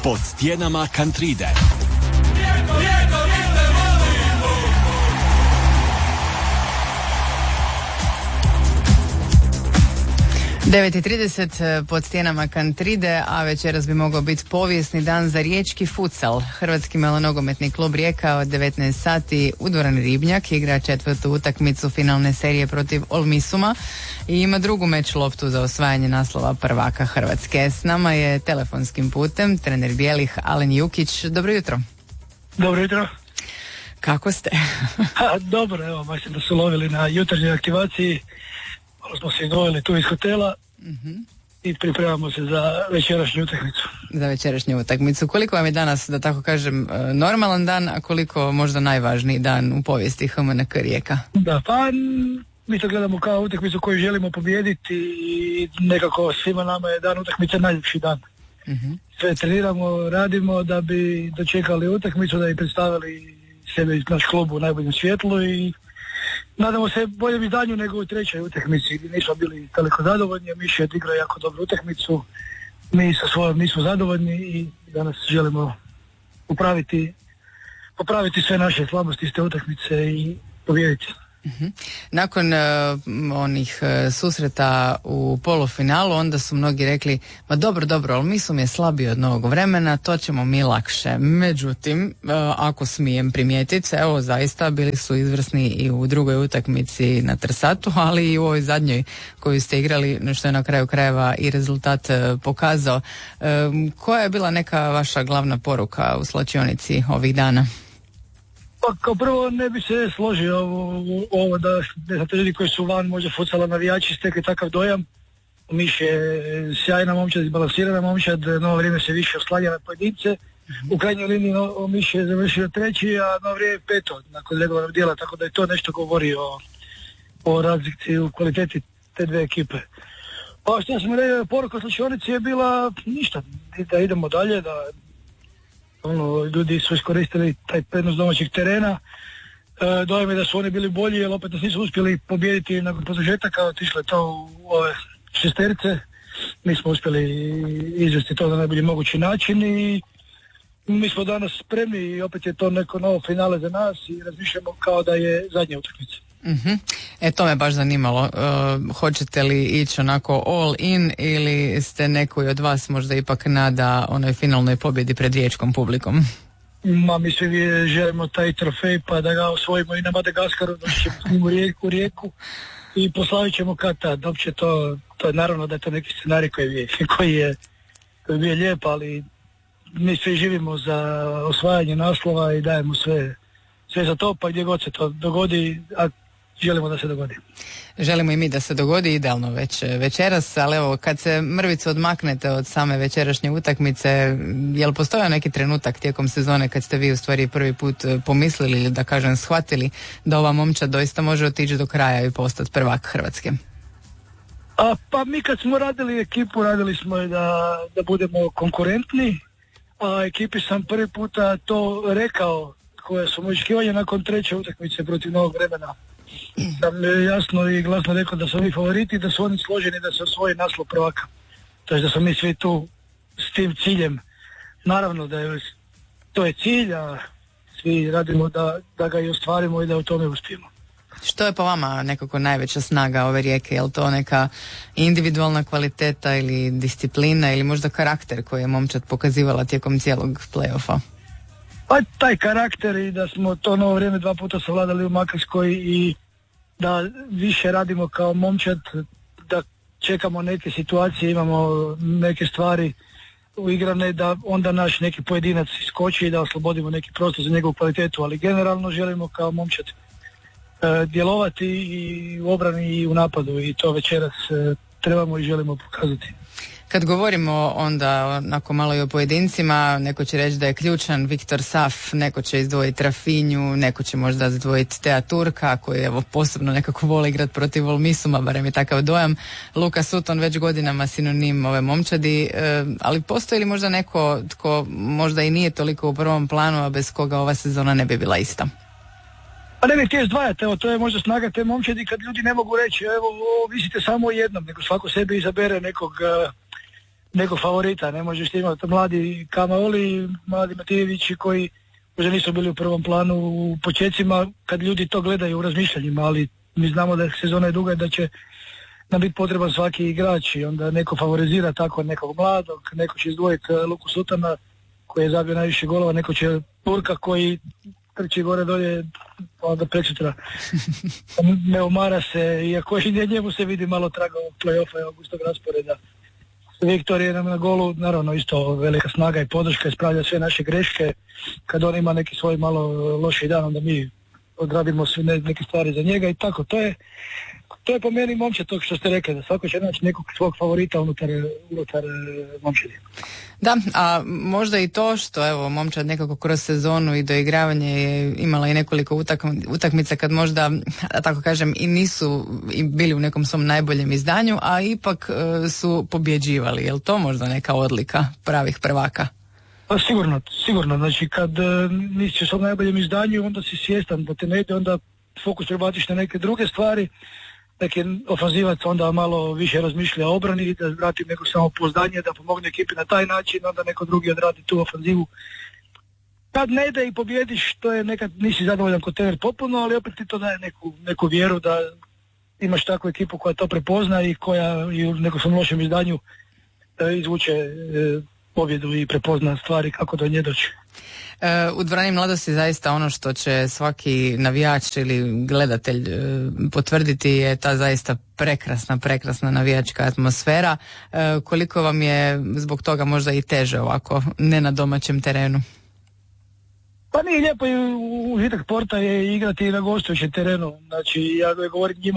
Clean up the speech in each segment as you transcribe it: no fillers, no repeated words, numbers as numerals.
Pod stijenama Kantride. 9:30 pod stijenama Kantride, a večeras bi mogao biti povijesni dan za riječki futsal. Hrvatski malonogometni klub Rijeka od 19 sati u dvorani Ribnjak igra četvrtu utakmicu finalne serije protiv Olmisuma i ima drugu meč loptu za osvajanje naslova prvaka Hrvatske. S nama je telefonskim putem trener bijelih Alen Jukić. Dobro jutro. Dobro jutro. Kako ste? Dobro, evo, mislim da su lovili na jutarnjoj aktivaciji. Malo smo se doveli tu iz hotela i pripremamo se za večerašnju utakmicu. Za večerašnju utakmicu. Koliko vam je danas, da tako kažem, normalan dan, a koliko možda najvažniji dan u povijesti HMNK Rijeka? Da, pa mi to gledamo kao utakmicu koju želimo pobijediti i nekako svima nama je dan utakmice najljepši dan. Sve treniramo, radimo da bi dočekali utakmicu, da bi predstavili sebe i naš klub u najboljem svjetlu i nadamo se boljem izdanju nego u trećoj utakmici gdje nismo bili toliko zadovoljni, Miša je odigrao jako dobru utakmicu, mi sa svojom nismo zadovoljni i danas želimo popraviti sve naše slabosti iz te utakmice i pobijediti. Nakon onih susreta u polufinalu onda su mnogi rekli ma dobro, ali Olmisum je slabiji od Novog vremena, to ćemo mi lakše. Međutim, ako smijem primijetiti, evo zaista bili su izvrsni i u drugoj utakmici na Trsatu, ali i u ovoj zadnjoj koju ste igrali, što je na kraju krajeva i rezultat pokazao. Koja je bila neka vaša glavna poruka u slačionici ovih dana? Pa kao prvo ne bi se složio ovo da ne znam, ljudi koji su van možda futsala navijači stekli takav dojam. Miš je sjajna momčad, izbalansirana momčad, Novo vrijeme se više oslanja na pojedince. U krajnjoj liniji Miš je završio treći, a Novo vrijeme peto nakon regularnog dijela, tako da je to nešto govori o razlici u kvaliteti te dve ekipe. Pa što smo rekli, poruka slačionici je bila ništa, da idemo dalje, da ljudi su iskoristili taj prednost domaćeg terena. Dojam je da su oni bili bolji, jer opet nas nisu uspjeli pobijediti nakon produžetaka, otišlo je to u ove šesterice. Mi smo uspjeli izvesti to na najbolji mogući način i mi smo danas spremni i opet je to neko novo finale za nas i razmišljamo kao da je zadnja utakmica. To me baš zanimalo. Hoćete li ići onako all in ili ste neko od vas možda ipak nada onoj finalnoj pobjedi pred riječkom publikom? Mi svi želimo taj trofej pa da ga osvojimo i na Madagaskaru, da ćemo s njim u Rijeku i poslavit ćemo kad tad. Opće to je naravno da je to neki scenarij koji je lijep, ali mi svi živimo za osvajanje naslova i dajemo sve za to, pa gdje god se to dogodi, a želimo da se dogodi. Želimo i mi da se dogodi, idealno već večeras, ali evo, kad se mrvicu odmaknete od same večerašnje utakmice, je li postojao neki trenutak tijekom sezone kad ste vi u stvari prvi put pomislili ili da kažem shvatili da ova momčad doista može otići do kraja i postati prvak Hrvatske? Pa mi kad smo radili ekipu, radili smo je da budemo konkurentni, a ekipi sam prvi puta to rekao, koja su moje očekivanja nakon treće utakmice protiv Novog vremena. Sam jasno i glasno rekao da su oni favoriti, da su oni složeni da se osvoji naslov prvaka. To je da smo mi svi tu s tim ciljem. Naravno da je to je cilj, a svi radimo da ga i ostvarimo i da u tome uspijemo. Što je po vama nekako najveća snaga ove Rijeke? Je li to neka individualna kvaliteta ili disciplina ili možda karakter koji je momčad pokazivala tijekom cijelog play-offa? Pa taj karakter i da smo to Novo vrijeme 2 puta savladali u Makarskoj i da više radimo kao momčad, da čekamo neke situacije, imamo neke stvari uigrane, da onda naš neki pojedinac iskoči i da oslobodimo neki prostor za njegovu kvalitetu, ali generalno želimo kao momčad djelovati i u obrani i u napadu i to večeras trebamo i želimo pokazati. Kad govorimo onda onako malo i o pojedincima, neko će reći da je ključan Viktor Saf, neko će izdvojiti Rafinju, neko će možda izdvojiti Tea Turka koji evo posebno nekako voli igrati protiv Olmisuma, barem je takav dojam. Luka Sutton već godinama sinonim ove momčadi, ali postoji li možda neko tko možda i nije toliko u prvom planu, a bez koga ova sezona ne bi bila ista? Pa ne bih htio izdvajati, evo to je možda snaga te momčadi kad ljudi ne mogu reći evo visite samo jednom, nego svako sebi izabere nekog nekog favorita, ne možeš imati mladi Kamaoli, mladi Matijevići koji možda nisu bili u prvom planu u početcima kad ljudi to gledaju u razmišljanjima, ali mi znamo da sezona je duga i da će nam biti potreban svaki igrač i onda neko favorizira tako nekog mladog, neko će izdvojiti Luku Sutana koji je zabio najviše golova, neko će Turka koji trči gore dolje, onda preksutra ne umara se, iako i njemu se vidi malo traga ovog play-offa i ovog istog rasporeda. Viktor je nam na golu, naravno isto velika snaga i podrška, ispravlja sve naše greške, kad on ima neki svoj malo loši dan, onda mi odradimo sve neke stvari za njega i tako, to je po meni momčad tog što ste rekli, da svako će naći nekog svog favorita unutar momčadi. Da, a možda i to što evo momčad nekako kroz sezonu i doigravanje je imala i nekoliko utakmica kad možda, tako kažem, i nisu bili u nekom svom najboljem izdanju, a ipak su pobjeđivali. Je li to možda neka odlika pravih prvaka? Pa sigurno, znači kad nisi u svom najboljem izdanju, onda si svjestan da te ne ide, onda fokus prebaciš na neke druge stvari, neki ofanzivac onda malo više razmišlja o obrani, da vrati neko samopouzdanje, da pomogne ekipi na taj način, onda neko drugi odradi tu ofanzivu. Kad ne ide i pobjediš, to je nekad nisi zadovoljan kod tebe potpuno, ali opet ti to daje neku vjeru da imaš takvu ekipu koja to prepozna i koja i u nekom svom lošem izdanju izvuče pobjedu i prepozna stvari kako do nje doći. U dvorani mladosti zaista ono što će svaki navijač ili gledatelj potvrditi je ta zaista prekrasna navijačka atmosfera. Koliko vam je zbog toga možda i teže ovako, ne na domaćem terenu? Pa nije lijepo i užitak sporta je igrati na gostujućem terenu. Znači ja govorim njima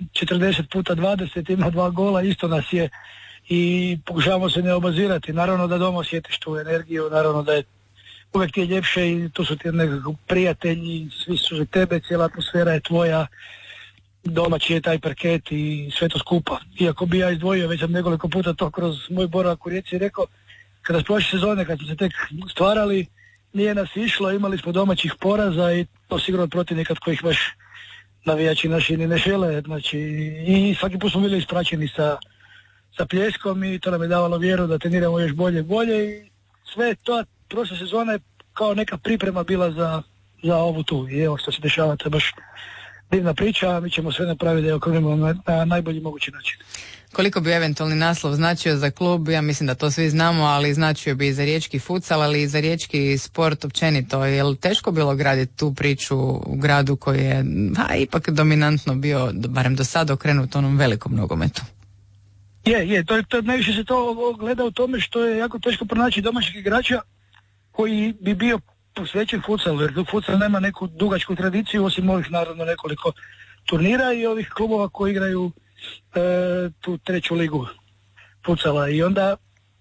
40x20, ima 2 gola, isto nas je i pokušavamo se ne obazirati. Naravno da doma osjetiš tu energiju, naravno da je uvijek ti je ljepše i tu su ti nekako prijatelji, svi su za tebe, cijela atmosfera je tvoja, domaći je taj parket i sve to skupa. Iako bi ja izdvojio, već sam nekoliko puta to kroz moj boravak u Rijeci rekao, kada prošle sezone, kad smo se tek stvarali, nije nas išlo, imali smo domaćih poraza i to sigurno protivnika kojih baš navijači naši ni ne žele, znači i svaki put smo bili ispraćeni sa pljeskom i to nam je davalo vjeru da treniramo još bolje i sve to prošle sezone je kao neka priprema bila za ovu tu i evo što se dešava, to je baš divna priča, a mi ćemo sve napraviti da je okrunimo na najbolji mogući način. Koliko bi eventualni naslov značio za klub? Ja mislim da to svi znamo, ali značio bi i za riječki futsal, ali i za riječki sport općenito. Je li teško bilo graditi tu priču u gradu koji je ipak dominantno bio, barem do sada, okrenut onom velikom nogometu? Je, to najviše se to gleda u tome što je jako teško pronaći domaćih igrača koji bi bio posvećen futsalu, jer futsal nema neku dugačku tradiciju, osim ovih naravno nekoliko turnira i ovih klubova koji igraju tu 3. ligu futsala i onda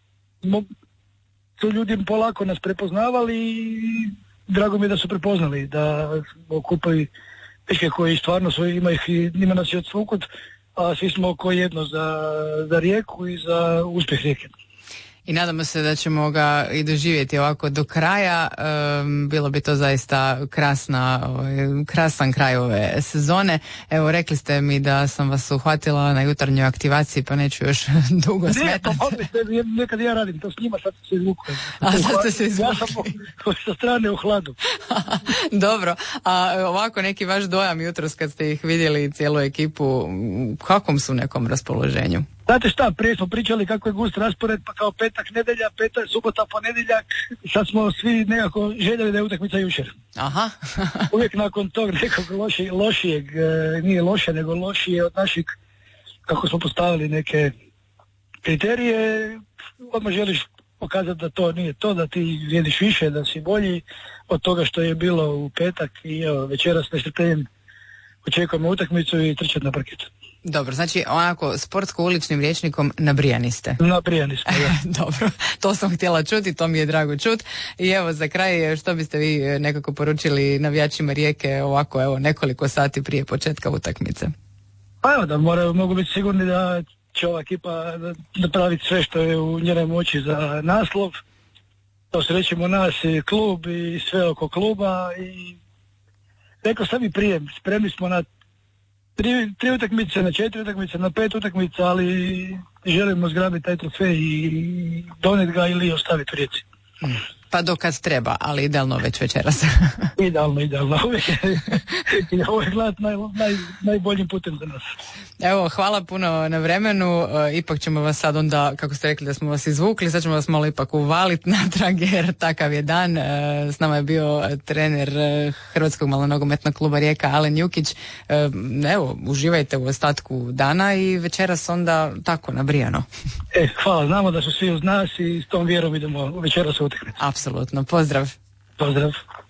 su ljudi polako nas prepoznavali i drago mi je da su prepoznali da okupaju dečke koji stvarno ima nas i od svukut, a svi smo oko jedno za Rijeku i za uspjeh Rijeke. I nadamo se da ćemo ga i doživjeti ovako do kraja. Bilo bi to zaista krasan kraj ove sezone. Evo, rekli ste mi da sam vas uhvatila na jutarnjoj aktivaciji, pa neću još dugo smetati. Nekad ja radim to s njima, sad se izvukao. A sad ste se izvukli. Ja sam sa strane u hladu. Dobro, a ovako neki vaš dojam jutros kad ste ih vidjeli, cijelu ekipu, u kakvom su nekom raspoloženju? Znate šta, prije smo pričali kako je gust raspored, pa kao petak, nedjelja, subota, ponedjeljak, sad smo svi nekako željeli da je utakmica jučer. Aha. Uvijek nakon tog nekog lošijeg, nije loše, nego lošije od naših, kako smo postavili neke kriterije, odmah želiš pokazati da to nije to, da ti vrijediš više, da si bolji od toga što je bilo u petak i evo, večeras s nestrpljenjem očekujemo utakmicu i trčati na parketu. Dobro, znači onako sportsko-uličnim rječnikom nabrijani ste. Nabrijani smo, da. Dobro, to sam htjela čuti, to mi je drago čut. I evo za kraj, što biste vi nekako poručili navijačima Rijeke ovako evo nekoliko sati prije početka utakmice? Pa evo da mogu biti sigurni da će ova ekipa napraviti sve što je u njenoj moći za naslov. To srećemo nas i klub i sve oko kluba i rekao sam i prije, spremni smo na 3 utakmice, na 4 utakmice, na 5 utakmica, ali želimo zgrabiti taj trofej i donijeti ga ili ostaviti u Rijeci. Pa dokad treba, ali idealno već večeras. Idealno. Ovo je gledat najboljim putem za nas. Evo, hvala puno na vremenu. Ipak ćemo vas sad onda, kako ste rekli da smo vas izvukli, sad ćemo vas malo ipak uvaliti natrag jer takav je dan. S nama je bio trener Hrvatskog malonogometnog kluba Rijeka Alen Jukić. Evo, uživajte u ostatku dana i večeras onda tako nabrijano. Hvala, znamo da su svi uz nas i s tom vjerom idemo večeras u utakmicu. Apsolutno, pozdrav. Pozdrav.